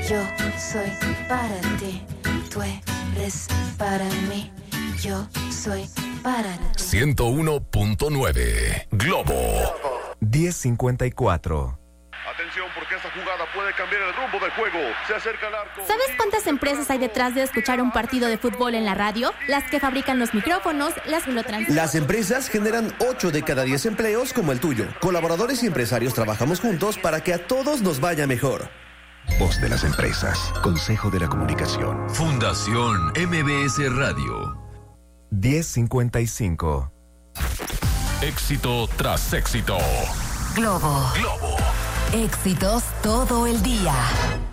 Yo soy para ti, tú eres para mí. Yo soy para ti. 101.9 Globo. 10:54. Atención, porque esta jugada puede cambiar el rumbo del juego. Se acerca al arco. ¿Sabes cuántas empresas hay detrás de escuchar un partido de fútbol en la radio? Las que fabrican los micrófonos, las que lo transmiten. Las empresas generan 8 de cada 10 empleos como el tuyo. Colaboradores y empresarios trabajamos juntos para que a todos nos vaya mejor. Voz de las empresas. Consejo de la Comunicación. Fundación MBS Radio. 10:55. Éxito tras éxito. Globo. Globo. Éxitos todo el día.